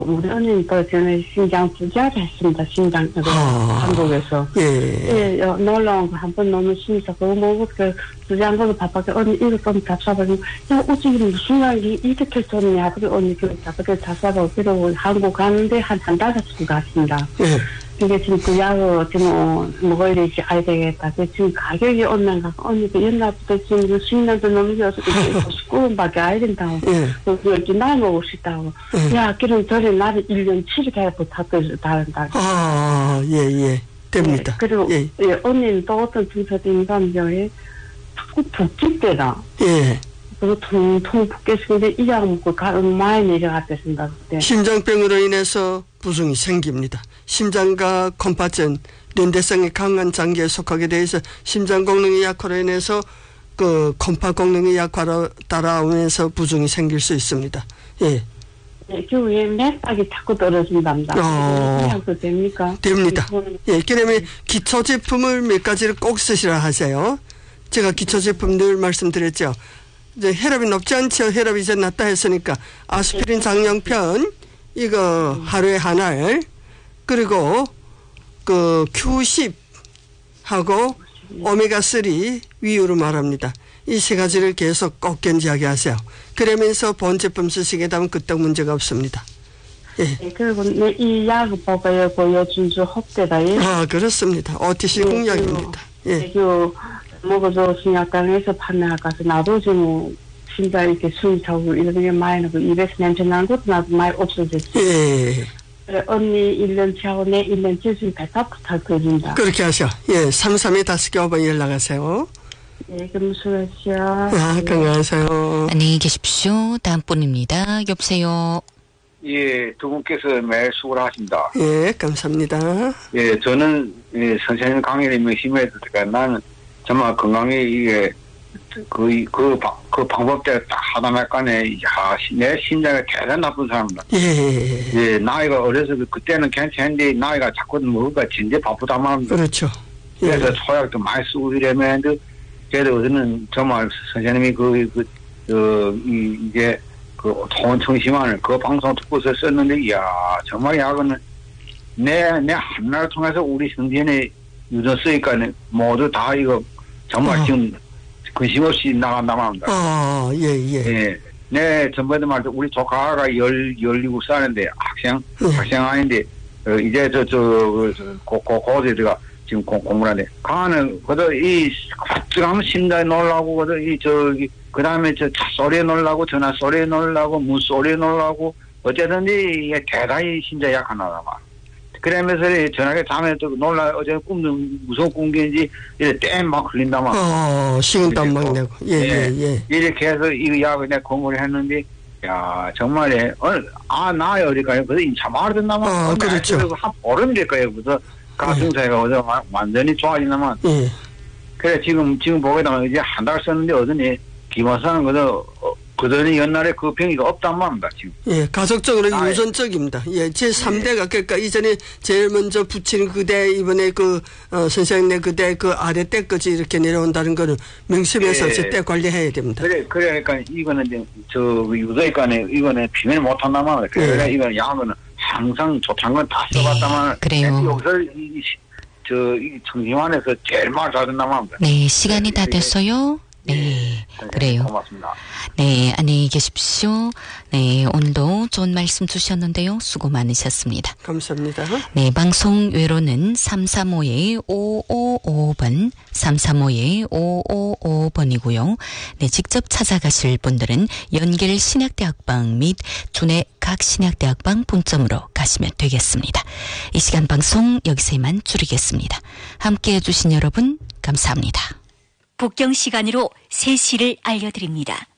우리 언니도 전에 신장 투자를 했습니다. 신장, 한국에서. 예. 놀러 온 거 한 번 너무 심해서, 그거 먹고, 투자 한 번도 바빠서, 언니 이거 좀 답사하고, 야, 어찌 무슨 말이 이렇게 좋냐. 그래, 언니 그 답사를 답사하고, 그러고 한국 가는데 한 달 정도 갔습니다. 이게 지금 그 약을 지금 먹어야 되지, 가야 되겠다. 지금 가격이 언니가, 언니 그 옛날부터 지금 10년도 넘겨서 19원밖에 안 된다고. 그렇게 나이 먹고 싶다고. 야, 그럼 저래 나를 1년 7개월 부탁을 다른다. 예. 됩니다. 그리고, 언니는 또 어떤 증세도 있는가요? 자꾸 붓기 때다. 그리고 통통 붓겠는데 이 약 먹고 많이 내려갔습니다. 그때. 심장병으로 인해서 부종이 생깁니다. 심장과 컴파전, 연대성이 강한 장기에 속하게 돼서 심장功能이 약화로 인해서 그 컴파功能이 약화로 따라오면서 부종이 생길 수 있습니다. 네, 그 위에 맥박이 자꾸 떨어진답니다. 이약도 됩니까? 됩니다. 그러면 기초 제품을 몇 가지를 꼭 쓰시라 하세요. 제가 기초 제품 늘 말씀드렸죠. 이제 혈압이 높지 않죠. 혈압이 이제 낮다 했으니까 아스피린 장량편 이거 하루에 한 알, 그리고 그 Q10하고 오메가3 위유로 말합니다. 이 세 가지를 계속 꼭 견지하게 하세요. 그러면서 본 제품 쓰시게 되면 그때 문제가 없습니다. 그리고 이 약을 먹어요. 요즘주 헛되다. 그렇습니다. OTC 공약입니다. 먹어줘 신약당에서 판매할까서 나도 지금 진짜 이렇게 숨이 차고 이런 게 많이 나고 입에서 냄새 나는 것도 나도 많이 없어졌지. 그래, 언니 1년치 하고 내 1년치 수 배타 부탁드립니다. 그렇게 하셔. 33에 5개 5번 연락하세요. 그럼 수고하세요. 건강하세요. 안녕히 계십시오. 다음 분입니다. 여보세요. 두 분께서 매일 수고를 하십니다. 감사합니다. 저는 선생님 강의를 명심해드니까 나는 정말 건강에 이게 그 방법대로 딱 하다 말간에 내 심장이 대단히 나쁜 사람이다. 나이가 어려서 그때는 괜찮은데 나이가 자꾸 먹으니까 진짜 바쁘다 말합니다. 그렇죠. 그래서 소약도 많이 쓰고 이러면 그래도 저는 정말 선생님이 이제 그 통원청심환을 그 방송 듣고서 썼는데 이야 정말 약은 내 한나를 통해서 우리 성전에 유전 쓰니까 모두 다 이거 정말 지금 근심 없이 나간다고 합니다. 네, 전번에 말도 우리 조카가 17살인데 학생 아닌데 이제 고대가 지금 공부를 하는데 가는 그도 이 갑자기 심장에 놀라고 그 다음에 소리에 놀라고 전화 소리에 놀라고 문 소리에 놀라고 어쨌든지 이게 대단히 심장 약하나다 말. 그러면서 전화기 잠에 또 놀라 어제 꿈도 무서운 꿈인지 이래 땜막 흘린다 말. 식은땀 막 내고. 이렇게 해서 이 약을 내가 공부를 했는데 야 정말 나요 그러니까 그래서 참 알았나 말. 그렇죠. 한 보름 될 거예요. 그래서 가슴사가 어제 완전히 좋아지나만. 그래 지금 보게 되면 이제 한 달 썼는데 어전히 기본사는 그전에 옛날에 그 병이가 없단 말입니다, 지금. 가족적으로 유전적입니다. 제 3대가, 그러니까 이전에 제일 먼저 붙인 그대, 이번에 선생님네 그대, 아래 때까지 이렇게 내려온다는 거는 명심해서 제때 관리해야 됩니다. 그러니까 이거는 유도니까는 이거는 비밀 못 한단 말이에요. 그러니까 이거는 약은 항상 좋다는 건 다 써봤다만. 그래요. 여기서 이 청심환에서 제일 말 잘듣단 말입니다. 네, 시간이 다 됐어요. 네, 그래요. 고맙습니다. 네, 안녕히 계십시오. 네, 오늘도 좋은 말씀 주셨는데요. 수고 많으셨습니다. 감사합니다. 네, 방송 외로는 335-5555번, 335-5555번이고요. 네, 직접 찾아가실 분들은 연길 신약대학방 및 준의 각 신약대학방 본점으로 가시면 되겠습니다. 이 시간 방송 여기서 이만 줄이겠습니다. 함께해 주신 여러분, 감사합니다. 북경 시간으로 3시를 알려드립니다.